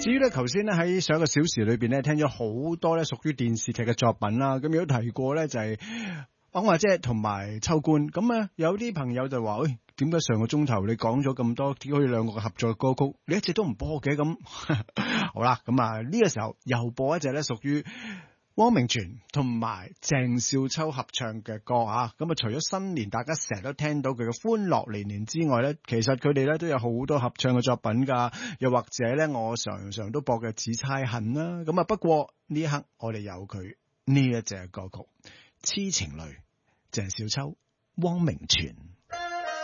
至於咧，頭先咧喺上一個小時裏邊咧，聽咗好多咧屬於電視劇嘅作品啦。咁有提過咧就係安華姐同埋秋官。咁啊，有啲朋友就話：喂，點解上個鐘頭你講咗咁多，好似兩個合作嘅歌曲，你一直都唔播嘅咁？好啦，咁啊呢個時候又播一隻咧屬於汪明荃同埋鄭少秋合唱嘅歌啊。咁啊，除咗新年大家成日都聽到佢嘅歡樂年年之外咧，其實佢哋咧都有好多合唱嘅作品噶。又或者咧，我常常都播嘅《只猜恨》啦。咁啊，不過呢一刻我哋有佢呢一隻歌曲《痴情淚》，鄭少秋、汪明荃。